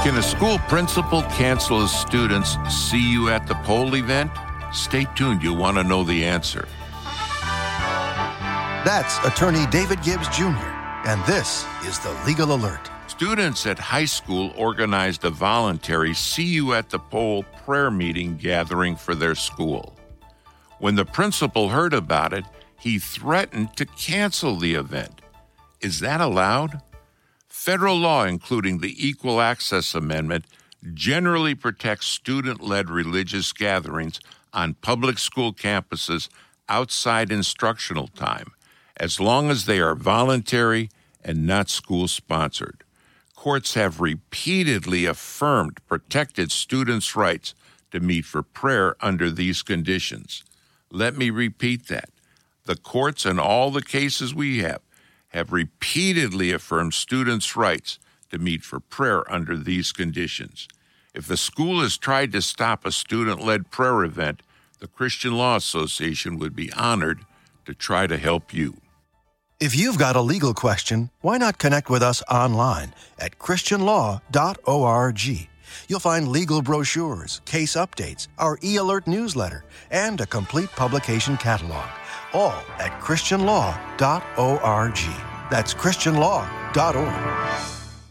Can a school principal cancel a student's "see you at the poll" event? Stay tuned, you'll want to know the answer. That's attorney David Gibbs Jr., and this is the Legal Alert. Students at high school organized a voluntary "see you at the poll" prayer meeting gathering for their school. When the principal heard about it, he threatened to cancel the event. Is that allowed? Federal law, including the Equal Access Amendment, generally protects student-led religious gatherings on public school campuses outside instructional time, as long as they are voluntary and not school-sponsored. Courts have repeatedly affirmed protected students' rights to meet for prayer under these conditions. Let me repeat that. The courts in all the cases we have repeatedly affirmed students' rights to meet for prayer under these conditions. If the school has tried to stop a student-led prayer event, the Christian Law Association would be honored to try to help you. If you've got a legal question, why not connect with us online at christianlaw.org. You'll find legal brochures, case updates, our e-alert newsletter, and a complete publication catalog, all at christianlaw.org. That's christianlaw.org.